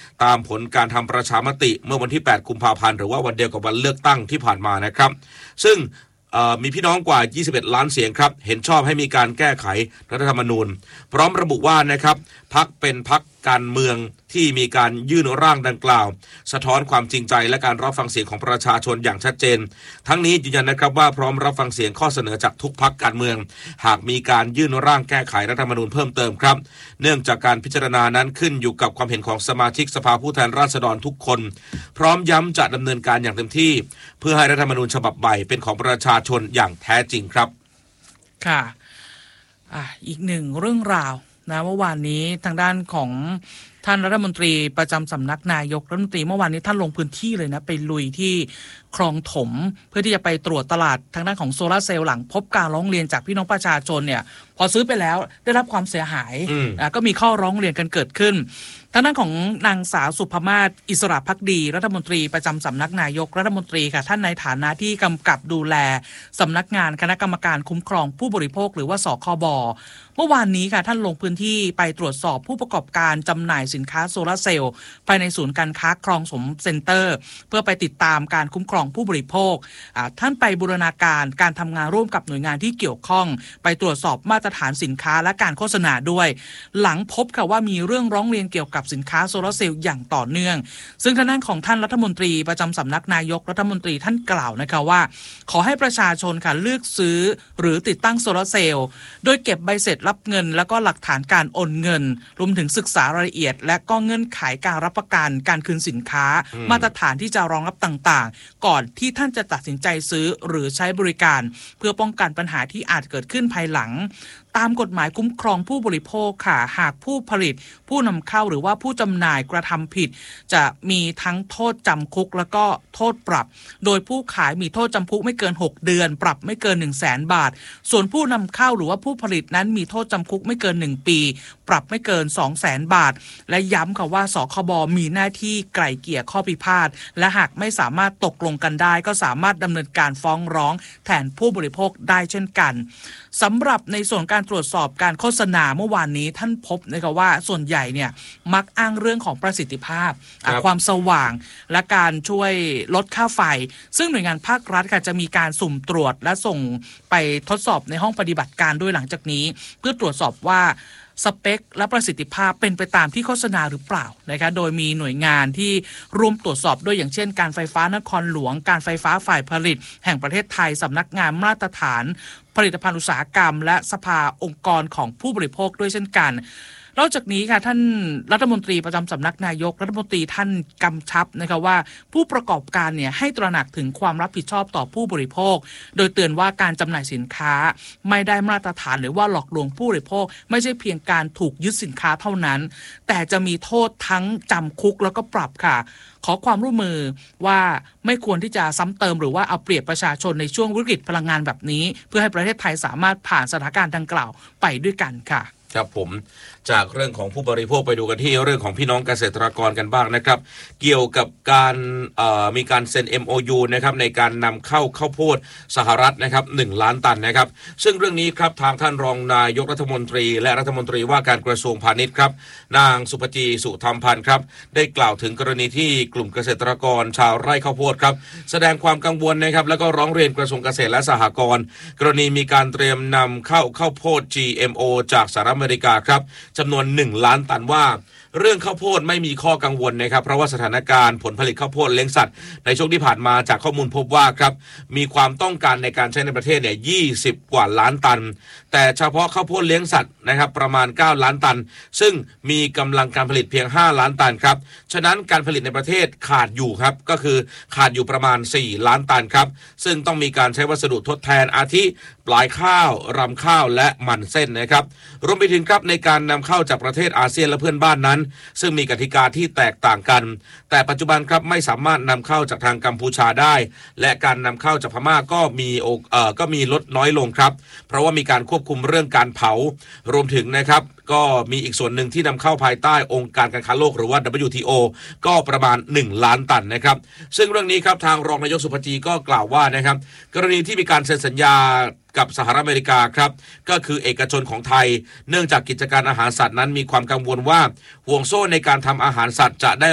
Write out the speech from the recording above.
ตามผลการทำประชามติเมื่อวันที่8กุมภาพันธ์หรือว่าวันเดียวกับวันเลือกตั้งที่ผ่านมานะครับซึ่งมีพี่น้องกว่า21ล้านเสียงครับเห็นชอบให้มีการแก้ไขรัฐธรรมนูญพร้อมระบุว่านะครับพรรคเป็นพรรคการเมืองที่มีการยื่นร่างดังกล่าวสะท้อนความจริงใจและการรับฟังเสียงของประชาชนอย่างชัดเจนทั้งนี้ยืนยันนะครับว่าพร้อมรับฟังเสียงข้อเสนอจากทุกพรรคการเมืองหากมีการยื่นร่างแก้ไขรัฐธรรมนูญเพิ่มเติมครับเนื่องจากการพิจารณานั้นขึ้นอยู่กับความเห็นของสมาชิกสภาผู้แทนราษฎรทุกคนพร้อมย้ำจะดำเนินการอย่างเต็มที่เพื่อให้รัฐธรรมนูญฉบับใหม่เป็นของประชาชนอย่างแท้จริงครับค่ะอีกหนึ่งเรื่องราวนะเมื่อวานนี้ทางด้านของท่านรัฐมนตรีประจำสำนักนายกรัฐมนตรีเมื่อวานนี้ท่านลงพื้นที่เลยนะไปลุยที่คลองถมเพื่อที่จะไปตรวจตลาดทางด้านของโซลาร์เซลล์หลังพบการร้องเรียนจากพี่น้องประชาชนเนี่ยพอซื้อไปแล้วได้รับความเสียหายก็มีข้อร้องเรียนกันเกิดขึ้นทางด้านของนางสาวสุภมาศอิสระภักดีรัฐมนตรีประจำสำนักนายกรัฐมนตรีค่ะท่านในฐานะที่กำกับดูแลสำนักงานคณะกรรมการคุ้มครองผู้บริโภคหรือว่าสคบ.เมื่อวานนี้ค่ะท่านลงพื้นที่ไปตรวจสอบผู้ประกอบการจำหน่ายสินค้าโซลาร์เซลล์ภายในศูนย์การค้าคลองถมเซ็นเตอร์เพื่อไปติดตามการคุ้มครองผู้บริโภคท่านไปบูรณาการการทำงานร่วมกับหน่วยงานที่เกี่ยวข้องไปตรวจสอบมาตรฐานสินค้าและการโฆษณาด้วยหลังพบค่ะว่ามีเรื่องร้องเรียนเกี่ยวกับสินค้าโซลาร์เซลล์อย่างต่อเนื่องซึ่งทางด้านของท่านรัฐมนตรีประจำสำนักนายกรัฐมนตรีท่านกล่าวนะคะว่าขอให้ประชาชนค่ะเลือกซื้อหรือติดตั้งโซลาร์เซลล์โดยเก็บใบเสร็จรับเงินแล้วก็หลักฐานการโอนเงินรวมถึงศึกษารายละเอียดและก็เงื่อนไขการรับประกันการคืนสินค้ามาตรฐานที่จะรองรับต่างๆก่อนที่ท่านจะตัดสินใจซื้อหรือใช้บริการเพื่อป้องกันปัญหาที่อาจเกิดขึ้นภายหลังตามกฎหมายคุ้มครองผู้บริโภคค่ะหากผู้ผลิตผู้นำเข้าหรือว่าผู้จำหน่ายกระทำผิดจะมีทั้งโทษจำคุกแล้วก็โทษปรับโดยผู้ขายมีโทษจำคุกไม่เกิน6เดือนปรับไม่เกิน 100,000 บาทส่วนผู้นำเข้าหรือว่าผู้ผลิตนั้นมีโทษจำคุกไม่เกิน1ปีปรับไม่เกิน 200,000 บาทและย้ำค่ะว่าสคบมีหน้าที่ไกล่เกลี่ยข้อพิพาทและหากไม่สามารถตกลงกันได้ก็สามารถดำเนินการฟ้องร้องแทนผู้บริโภคได้เช่นกันสำหรับในส่วนการตรวจสอบการโฆษณาเมื่อวานนี้ท่านพบนะคะว่าส่วนใหญ่เนี่ยมักอ้างเรื่องของประสิทธิภาพความสว่างและการช่วยลดค่าไฟซึ่งหน่วยงานภาครัฐค่ะจะมีการสุ่มตรวจและส่งไปทดสอบในห้องปฏิบัติการด้วยหลังจากนี้เพื่อตรวจสอบว่าสเปคและประสิทธิภาพเป็นไปตามที่โฆษณาหรือเปล่านะคะโดยมีหน่วยงานที่ร่วมตรวจสอบด้วยอย่างเช่นการไฟฟ้านครหลวงการไฟฟ้าฝ่ายผลิตแห่งประเทศไทยสำนักงานมาตรฐานผลิตภัณฑ์อุตสาหกรรมและสภาองค์กรของผู้บริโภคด้วยเช่นกันนอกจากนี้ค่ะท่านรัฐมนตรีประจำสำนักนายกรัฐมนตรีท่านกำชับนะคะว่าผู้ประกอบการเนี่ยให้ตระหนักถึงความรับผิดชอบต่อผู้บริโภคโดยเตือนว่าการจำหน่ายสินค้าไม่ได้มาตรฐานหรือว่าหลอกลวงผู้บริโภคไม่ใช่เพียงการถูกยึดสินค้าเท่านั้นแต่จะมีโทษทั้งจำคุกแล้วก็ปรับค่ะขอความร่วมมือว่าไม่ควรที่จะซ้ำเติมหรือว่าเอาเปรียบประชาชนในช่วงวิกฤตพลังงานแบบนี้เพื่อให้ประเทศไทยสามารถผ่านสถานการณ์ดังกล่าวไปด้วยกันค่ะครับผมจากเรื่องของผู้บริโภคไปดูกันที่เรื่องของพี่น้องเกษตรกรกันบ้างนะครับเกี่ยวกับการมีการเซ็น MOU นะครับในการนำเข้าข้าวโพดสหรัฐนะครับ1 ล้านตันนะครับซึ่งเรื่องนี้ครับทางท่านรองนายกรัฐมนตรีและรัฐมนตรีว่าการกระทรวงพาณิชย์ครับนางสุภจีสุธรรมพันธ์ครับได้กล่าวถึงกรณีที่กลุ่มเกษตรกรชาวไร่ข้าวโพดครับแสดงความกังวลนะครับแล้วก็ร้องเรียนกระทรวงเกษตรและสหกรณ์กรณีมีการเตรียมนำเข้าข้าวโพด GMO จากสหรัฐอเมริกาครับจำนวน1 ล้านตันว่าเรื่องข้าวโพดไม่มีข้อกังวลนะครับเพราะว่าสถานการณ์ผลผลิตข้าวโพดเลี้ยงสัตว์ในช่วงที่ผ่านมาจากข้อมูลพบว่าครับมีความต้องการในการใช้ในประเทศเนี่ย20 กว่าล้านตันแต่เฉพาะข้าวโพดเลี้ยงสัตว์นะครับประมาณ9 ล้านตันซึ่งมีกำลังการผลิตเพียง5 ล้านตันครับฉะนั้นการผลิตในประเทศขาดอยู่ครับก็คือขาดอยู่ประมาณ4 ล้านตันครับซึ่งต้องมีการใช้วัสดุทดแทนอาทิปลายข้าวรำข้าวและมันเส้นนะครับรวมไปถึงครับในการนำเข้าจากประเทศอาเซียนและเพื่อนบ้านนั้นซึ่งมีกติกาที่แตกต่างกันแต่ปัจจุบันครับไม่สามารถนำเข้าจากทางกัมพูชาได้และการนำเข้าจากพม่าก็มีลดน้อยลงครับเพราะว่ามีการควบคุมเรื่องการเผารวมถึงนะครับก็มีอีกส่วนหนึ่งที่นำเข้าภายใต้องค์การการค้าโลกหรือว่า WTO ก็ประมาณ1 ล้านตันนะครับซึ่งเรื่องนี้ครับทางรองนายกสุภจีก็กล่าวว่านะครับกรณีที่มีการเซ็นสัญญากับสหรัฐอเมริกาครับก็คือเอกชนของไทยเนื่องจากกิจการอาหารสัตว์นั้นมีความกังวลว่าห่วงโซ่ในการทำอาหารสัตว์จะได้